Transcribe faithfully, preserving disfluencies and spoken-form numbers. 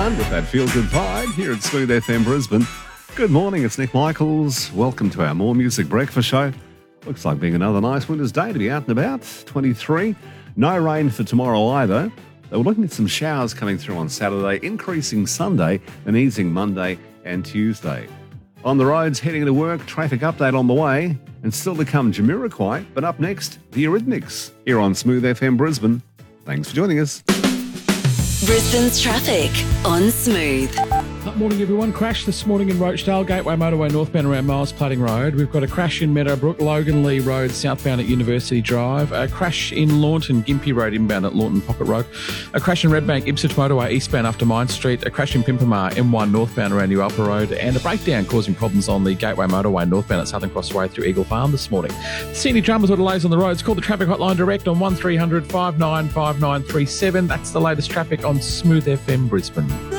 With that feel-good vibe here at Smooth F M Brisbane. Good morning, it's Nick Michaels. Welcome to our More Music Breakfast Show. Looks like being another nice winter's day to be out and about. twenty-three. No rain for tomorrow either. They were looking at some showers coming through on Saturday, increasing Sunday and easing Monday and Tuesday. On the roads, heading to work, traffic update on the way. And still to come, Jamiroquai. But up next, the Eurythmics here on Smooth F M Brisbane. Thanks for joining us. Brisbane's traffic on Smooth. Good morning, everyone. Crash this morning in Rochdale, Gateway Motorway northbound around Miles Plating Road. We've got a crash in Meadowbrook, Logan Lee Road southbound at University Drive. A crash in Launton, Gympie Road inbound at Launton Pocket Road. A crash in Redbank, Ipswich Motorway eastbound after Mine Street. A crash in Pimpamar, M one northbound around New Upper Road. And a breakdown causing problems on the Gateway Motorway northbound at Southern Cross Way through Eagle Farm this morning. See any dramas or delays on the roads? Call the traffic hotline direct on one three hundred five nine five nine three seven. That's the latest traffic on Smooth F M Brisbane.